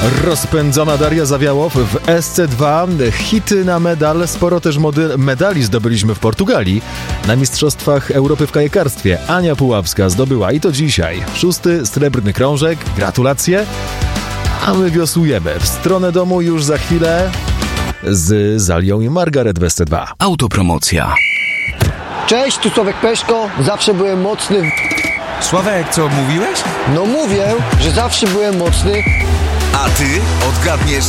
Rozpędzona Daria Zawiałow w SC2. Hity na medal. Sporo też medali zdobyliśmy w Portugalii. Na Mistrzostwach Europy w kajakarstwie Ania Puławska zdobyła i to dzisiaj 6. srebrny krążek. Gratulacje. A my wiosłujemy w stronę domu już za chwilę z Zalią i Margaret w SC2. Autopromocja. Cześć, tu Sławek Peszko. Zawsze byłem mocny. Sławek, co mówiłeś? No mówię, że zawsze byłem mocny. A ty odgadniesz